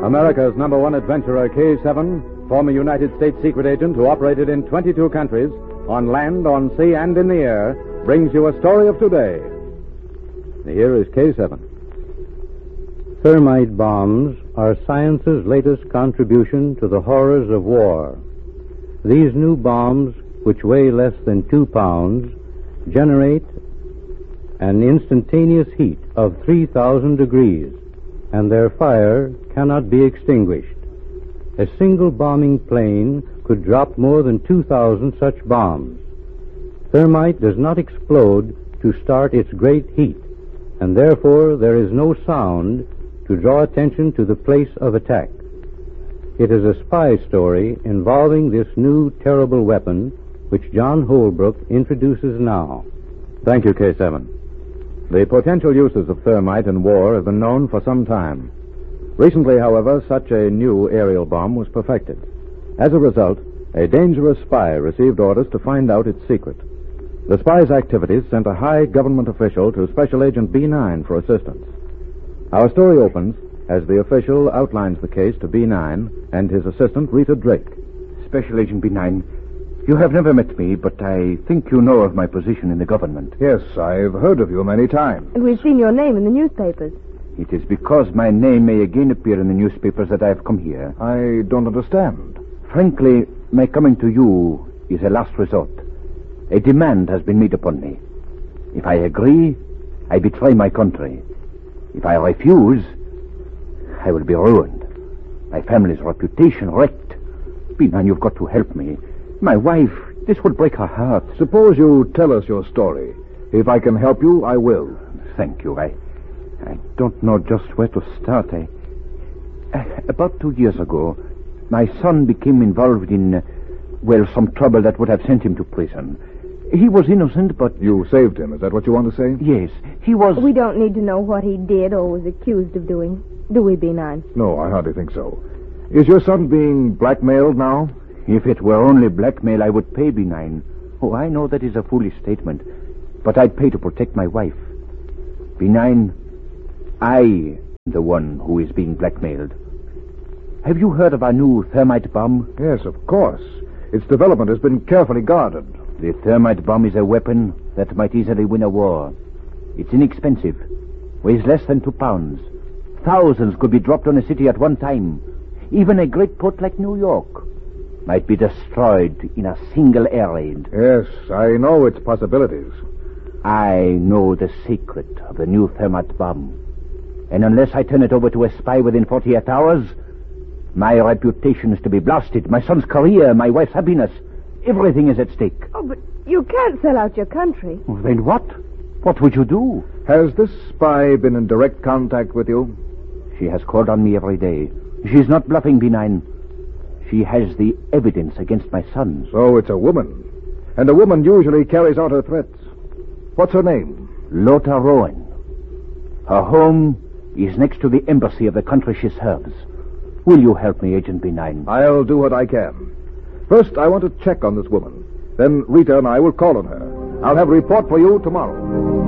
America's #1 adventurer, K7, former United States secret agent who operated in 22 countries, on land, on sea, and in the air, brings you a story of today. Here is K7. Thermite bombs are science's latest contribution to the horrors of war. These new bombs, which weigh less than 2 pounds, generate an instantaneous heat of 3,000 degrees, and their fire cannot be extinguished. A single bombing plane could drop more than 2,000 such bombs. Thermite does not explode to start its great heat, and therefore there is no sound to draw attention to the place of attack. It is a spy story involving this new terrible weapon, which John Holbrook introduces now. Thank you, K7. The potential uses of thermite in war have been known for some time. Recently, however, such a new aerial bomb was perfected. As a result, a dangerous spy received orders to find out its secret. The spy's activities sent a high government official to Special Agent B9 for assistance. Our story opens as the official outlines the case to B9 and his assistant, Rita Drake. Special Agent B9, you have never met me, but I think you know of my position in the government. Yes, I've heard of you many times. And we've seen your name in the newspapers. It is because my name may again appear in the newspapers that I have come here. I don't understand. Frankly, my coming to you is a last resort. A demand has been made upon me. If I agree, I betray my country. If I refuse, I will be ruined. My family's reputation wrecked. B9, you've got to help me. My wife, this would break her heart. Suppose you tell us your story. If I can help you, I will. Thank you. I don't know just where to start. About 2 years ago, my son became involved in, some trouble that would have sent him to prison. He was innocent, but... You saved him, is that what you want to say? Yes, he was... We don't need to know what he did or was accused of doing, do we, B9? No, I hardly think so. Is your son being blackmailed now? If it were only blackmail, I would pay B9. Oh, I know that is a foolish statement, but I'd pay to protect my wife. B9, I am the one who is being blackmailed. Have you heard of our new thermite bomb? Yes, of course. Its development has been carefully guarded. The thermite bomb is a weapon that might easily win a war. It's inexpensive, weighs less than 2 pounds. Thousands could be dropped on a city at one time. Even a great port like New York might be destroyed in a single air raid. Yes, I know its possibilities. I know the secret of the new thermite bomb. And unless I turn it over to a spy within 48 hours, my reputation is to be blasted. My son's career, my wife's happiness, everything is at stake. Oh, but you can't sell out your country. Well, then what? What would you do? Has this spy been in direct contact with you? She has called on me every day. She's not bluffing, B9. She has the evidence against my son. So it's a woman. And a woman usually carries out her threats. What's her name? Lothar Rowan. Her home is next to the embassy of the country she serves. Will you help me, Agent B9? I'll do what I can. First, I want to check on this woman. Then Rita and I will call on her. I'll have a report for you tomorrow.